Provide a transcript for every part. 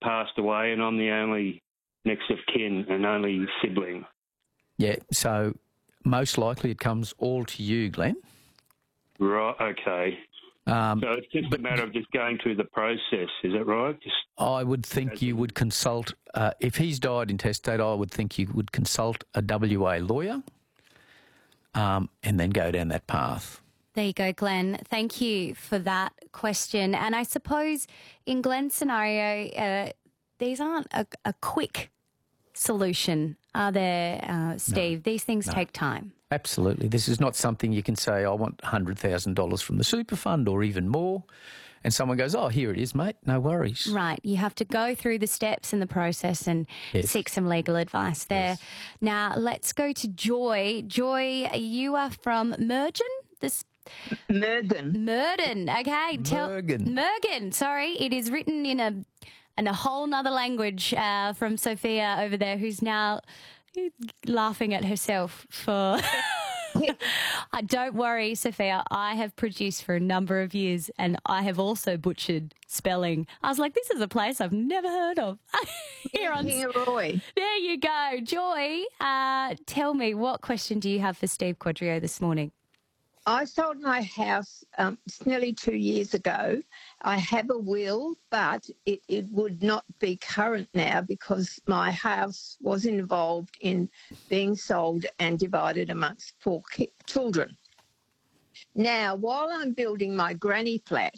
passed away and I'm the only next of kin and only sibling. Yeah, so most likely it comes all to you, Glenn. Right, okay. So it's just a matter of just going through the process, is that right? I would think you would consult, if he's died intestate, I would think you would consult a WA lawyer and then go down that path. There you go, Glenn. Thank you for that question. And I suppose in Glenn's scenario, these aren't a quick solution, are there, Steve? No, these things take time. Absolutely. This is not something you can say, I want $100,000 from the super fund or even more, and someone goes, oh, here it is, mate, no worries. Right. You have to go through the steps in the process and seek some legal advice there. Yes. Now, let's go to Joy. Joy, you are from Mergen? Murden. Okay. Mergen. Sorry. It is written in a whole nother language from Sophia over there, who's now laughing at herself for... Don't worry, Sophia. I have produced for a number of years and I have also butchered spelling. I was like, this is a place I've never heard of. Roy. There you go. Joy, tell me, what question do you have for Steve Quadrio this morning? I sold my house it's nearly 2 years ago. I have a will, but it would not be current now because my house was involved in being sold and divided amongst 4 children. Now, while I'm building my granny flat...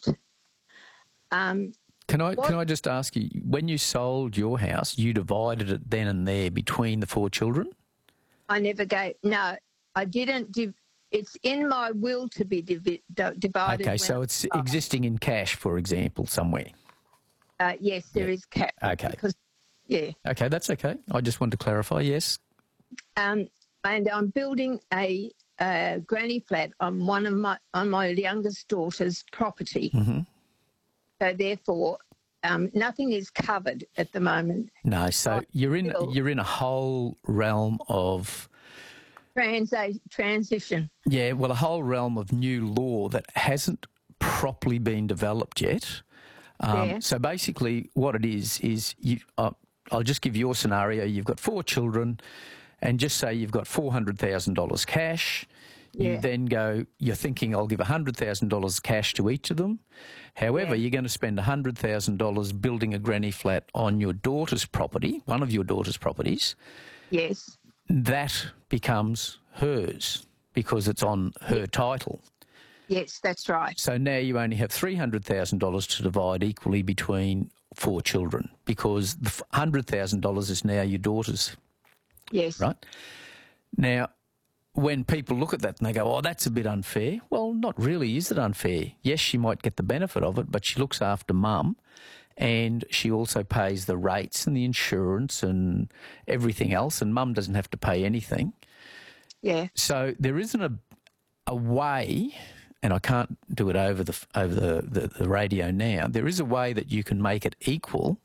Can I just ask you, when you sold your house, you divided it then and there between the 4 children? I never gave... No, I didn't... It's in my will to be divided. Okay, so it's existing in cash, for example, somewhere. Yes, there is cash. Okay. Yeah. Okay, that's okay. I just wanted to clarify, yes. And I'm building a granny flat on my youngest daughter's property. Mm-hmm. So therefore, nothing is covered at the moment. No, so you're in a whole realm of transition. Yeah, well, a whole realm of new law that hasn't properly been developed yet. So basically what it is I'll just give you your scenario. You've got 4 children and just say you've got $400,000 cash. Yeah. You then go, you're thinking I'll give $100,000 cash to each of them. However, you're going to spend $100,000 building a granny flat on your daughter's property, one of your daughter's properties. Yes. That becomes hers because it's on her title. Yes, that's right. So now you only have $300,000 to divide equally between 4 children because the $100,000 is now your daughter's. Yes. Right? Now, when people look at that and they go, oh, that's a bit unfair. Well, not really, is it unfair? Yes, she might get the benefit of it, but she looks after mum and she also pays the rates and the insurance and everything else, and mum doesn't have to pay anything. Yeah. So there isn't a way, and I can't do it over the radio now, there is a way that you can make it equal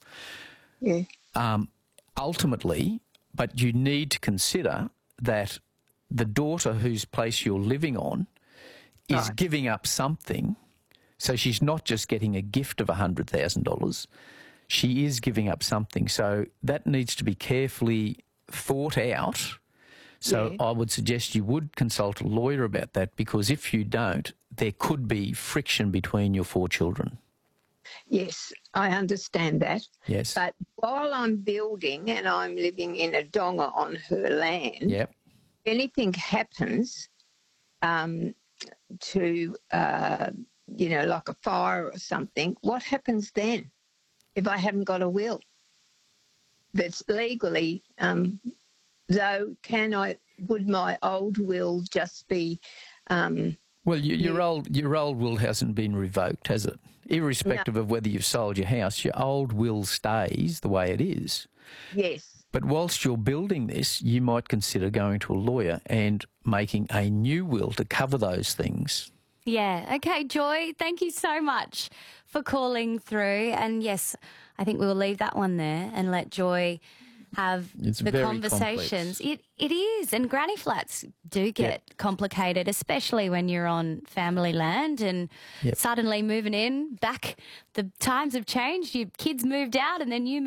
ultimately, but you need to consider that the daughter whose place you're living on is giving up something. So she's not just getting a gift of $100,000. She is giving up something. So that needs to be carefully thought out. So I would suggest you would consult a lawyer about that because if you don't, there could be friction between your 4 children. Yes, I understand that. Yes. But while I'm building and I'm living in a donga on her land, if anything happens to... like a fire or something, what happens then if I haven't got a will that's legally, would my old will just be... Well, your old will hasn't been revoked, has it? Irrespective of whether you've sold your house, your old will stays the way it is. Yes. But whilst you're building this, you might consider going to a lawyer and making a new will to cover those things. Yeah. Okay, Joy, thank you so much for calling through. And yes, I think we'll leave that one there and let Joy have the conversations. It is. And granny flats do get complicated, especially when you're on family land and suddenly moving in back. The times have changed. Your kids moved out and then you